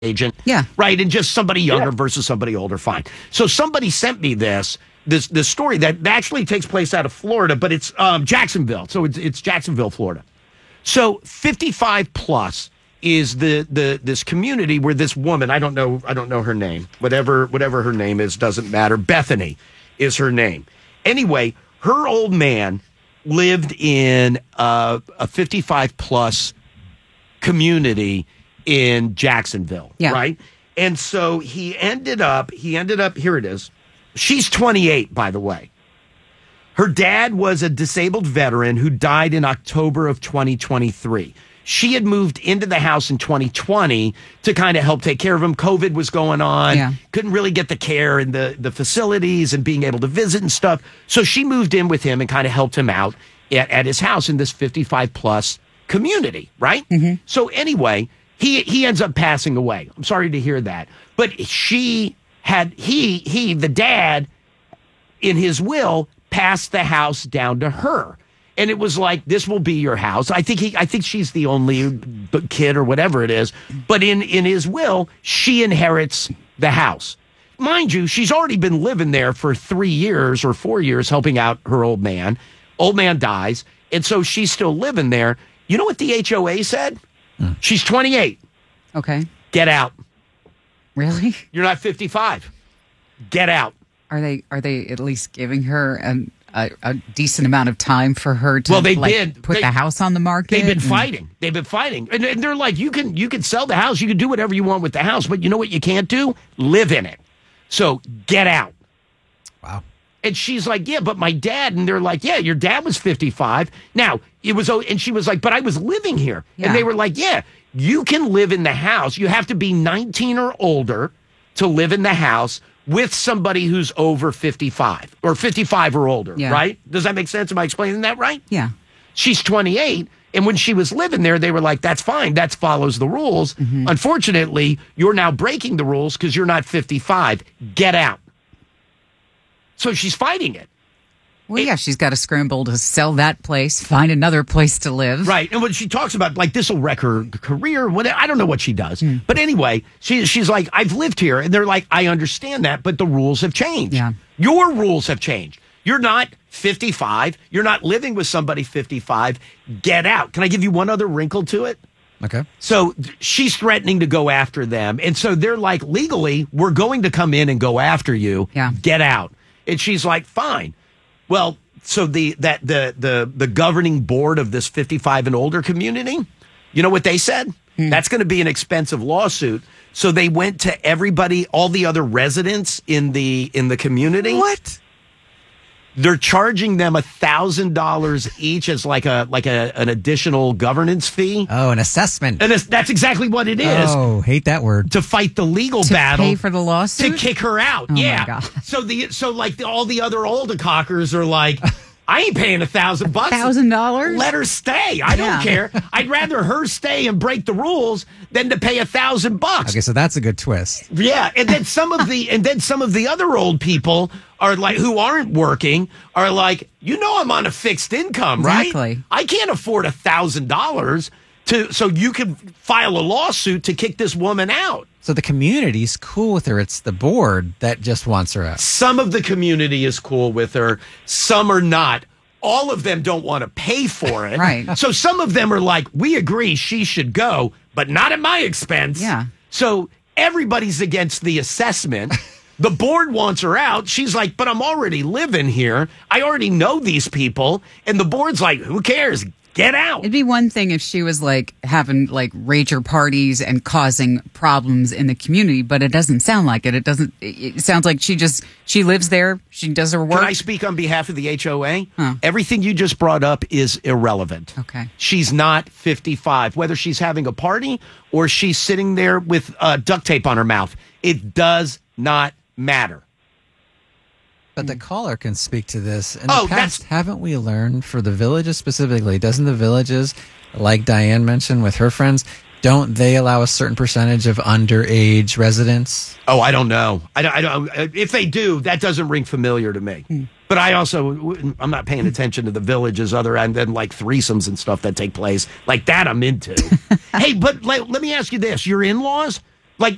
agent. Yeah. Right. And just somebody younger versus somebody older. Fine. So somebody sent me this story that actually takes place out of Florida, but it's Jacksonville. So it's Jacksonville, Florida. So 55 plus is this community where this woman, I don't know her name. Whatever her name is doesn't matter. Bethany is her name. Anyway, her old man lived in a 55 plus community in Jacksonville, right? And so he ended up, here it is. She's 28, by the way. Her dad was a disabled veteran who died in October of 2023. She had moved into the house in 2020 to kind of help take care of him. COVID was going on. Yeah. Couldn't really get the care and the facilities and being able to visit and stuff. So she moved in with him and kind of helped him out at his house in this 55 plus community, right? Mm-hmm. So anyway, he ends up passing away. I'm sorry to hear that. But the dad, in his will, passed the house down to her. And it was like, this will be your house. I think she's the only kid or whatever it is. But in his will, she inherits the house. Mind you, she's already been living there for 3 years or 4 years helping out her old man. Old man dies. And so she's still living there. You know what the HOA said? She's 28. Okay. Get out. Really? You're not 55. Get out. Are they at least giving her a decent amount of time for her to put the house on the market? They've been fighting. And they're like, you can sell the house. You can do whatever you want with the house. But you know what you can't do? Live in it. So get out. Wow. And she's like, yeah, but my dad. And they're like, yeah, your dad was 55. Now, and she was like, but I was living here. Yeah. And they were like, yeah, you can live in the house. You have to be 19 or older to live in the house with somebody who's over 55 or 55 or older, right? Does that make sense? Am I explaining that right? Yeah. She's 28. And when she was living there, they were like, that's fine. That follows the rules. Mm-hmm. Unfortunately, you're now breaking the rules because you're not 55. Get out. So she's fighting it. Well, yeah, she's got to scramble to sell that place, find another place to live. Right. And when she talks about, like, this will wreck her career, I don't know what she does. But anyway, she's like, I've lived here. And they're like, I understand that, but the rules have changed. Yeah. Your rules have changed. You're not 55. You're not living with somebody 55. Get out. Can I give you one other wrinkle to it? Okay. So she's threatening to go after them. And so they're like, legally, we're going to come in and go after you. Yeah. Get out. And she's like, fine. Well, so the governing board of this 55 and older community, you know what they said? That's going to be an expensive lawsuit. So they went to everybody, all the other residents in the community. What? They're charging them $1,000 each as like an additional governance fee. Oh, an assessment. And that's exactly what it is. Oh, hate that word. To fight the legal to battle. Pay for the lawsuit? To kick her out. Oh yeah. My God. So all the other older cockers are like, I ain't paying $1,000. $1,000? Let her stay. I don't care. I'd rather her stay and break the rules than to pay $1,000. Okay, so that's a good twist. Yeah, and then some of the other old people are like, who aren't working, are like, I'm on a fixed income, right? Exactly. I can't afford $1,000 so you can file a lawsuit to kick this woman out. So the community's cool with her. It's the board that just wants her out. Some of the community is cool with her. Some are not. All of them don't want to pay for it. Right. So some of them are like, we agree she should go, but not at my expense. Yeah. So everybody's against the assessment. The board wants her out. She's like, but I'm already living here. I already know these people. And the board's like, who cares? Get out. It'd be one thing if she was like having like rager parties and causing problems in the community, but it doesn't sound like it. It sounds like she lives there. She does her work. Can I speak on behalf of the HOA? Huh. Everything you just brought up is irrelevant. Okay. She's not 55. Whether she's having a party or she's sitting there with duct tape on her mouth, it does not matter. But the caller can speak to this. In the past, haven't we learned for the villages specifically, doesn't the villages, like Diane mentioned with her friends, don't they allow a certain percentage of underage residents? Oh, I don't know. I don't. If they do, that doesn't ring familiar to me. But I'm not paying attention to the villages other than like threesomes and stuff that take place. Like that I'm into. Hey, but let me ask you this. Your in-laws,